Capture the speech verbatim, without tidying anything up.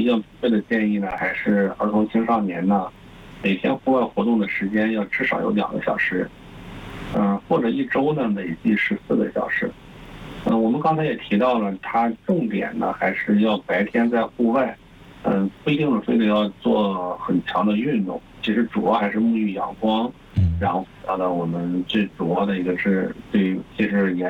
较明确的建议呢，还是儿童青少年呢，每天户外活动的时间要至少有两个小时，嗯、呃，或者一周呢累计十四个小时。嗯、呃，我们刚才也提到了，它重点呢还是要白天在户外，嗯、呃，不一定非得要做很强的运动，其实主要还是沐浴阳光，然后到了我们最主要的一个是对，其实严。